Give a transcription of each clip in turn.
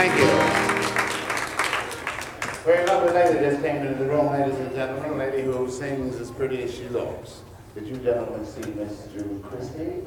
Thank you. Very lovely lady just came into the room, ladies and gentlemen. A lady who sings as pretty as she looks. Did you gentlemen see Miss June Christie?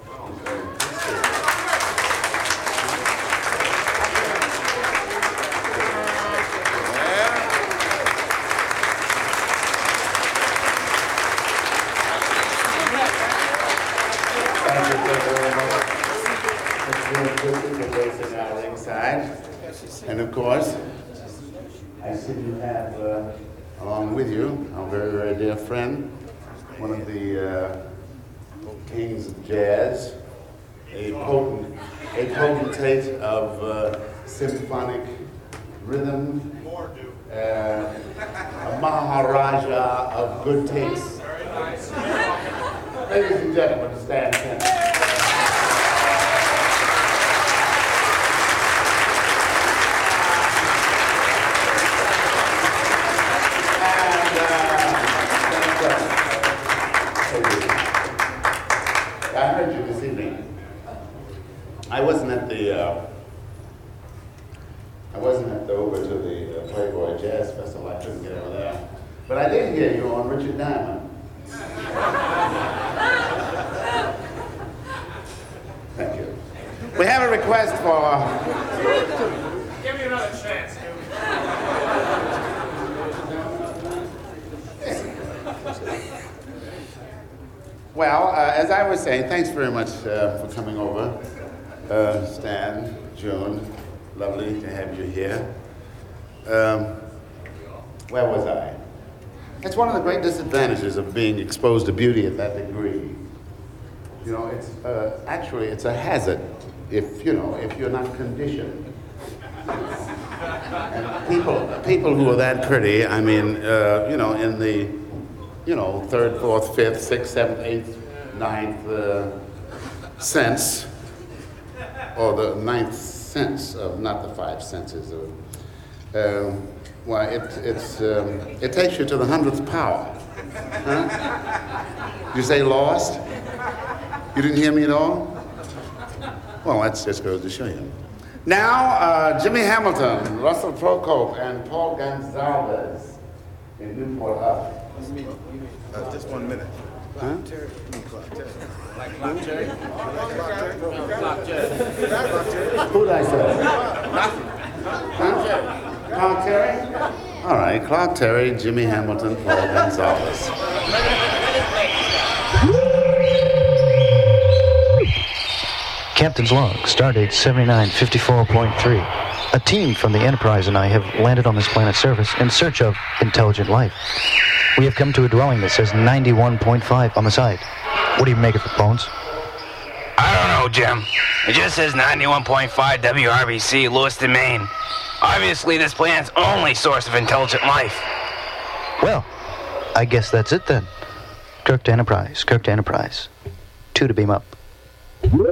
Thank you very much. Miss June Christie for gracing our ringside. And of course, I see you have, along with you, our very, very dear friend, one of the kings of jazz, a potentate of symphonic rhythm, a Maharaja of good taste. Ladies and gentlemen, stand attention. I heard you this evening. I wasn't at the over to the Playboy Jazz Festival. I couldn't get over there, but I did hear you on Richard Diamond. Thank you. We have a request for. Give me another chance, dude. Well, as I was saying, thanks very much for coming over. Stan, June, lovely to have you here. Where was I? That's one of the great disadvantages of being exposed to beauty at that degree. You know, it's actually it's a hazard if you're not conditioned. And people who are that pretty, I mean, in the third, fourth, fifth, sixth, seventh, eighth, ninth sense, or the ninth sense of not the five senses of. It takes you to the 100th power. Huh? You say lost? You didn't hear me at all? Well, that just goes to show you. Now, Jimmy Hamilton, Russell Procope, and Paul Gonsalves in Newport Up. Just 1 minute. Huh? Like Clark Terry? Clark Terry. Who did I say? Huh? Clark Terry? All right, Clark Terry, Jimmy Hamilton, Paul Gonsalves. Captain's log, stardate 7954.3. A team from the Enterprise and I have landed on this planet's surface in search of intelligent life. We have come to a dwelling that says 91.5 on the side. What do you make of it, Bones? I don't know, Jim. It just says 91.5 WRBC, Lewiston, Maine. Obviously, this planet's only source of intelligent life. Well, I guess that's it then. Kirk to Enterprise. 2 to beam up.